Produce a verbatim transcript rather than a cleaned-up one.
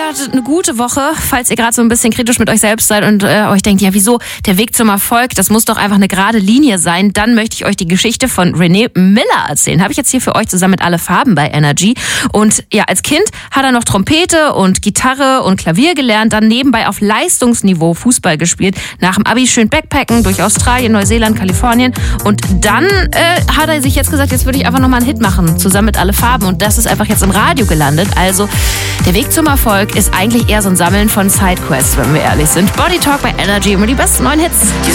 hattet eine gute Woche, falls ihr gerade so ein bisschen kritisch mit euch selbst seid und äh, euch denkt, ja wieso, der Weg zum Erfolg, das muss doch einfach eine gerade Linie sein, dann möchte ich euch die Geschichte von René Miller erzählen. Habe ich jetzt hier für euch zusammen mit Alle Farben bei Energy. Und ja, als Kind hat er noch Trompete und Gitarre und Klavier gelernt, dann nebenbei auf Leistungsniveau Fußball gespielt, nach dem Abi schön Backpacken durch Australien, Neuseeland, Kalifornien und dann äh, hat er sich jetzt gesagt, jetzt würde ich einfach nochmal einen Hit machen, zusammen mit Alle Farben und das ist einfach jetzt im Radio gelandet. Also der Weg zum Erfolg ist eigentlich eher so ein Sammeln von Sidequests, wenn wir ehrlich sind. Body Talk bei Energy, immer die besten neuen Hits.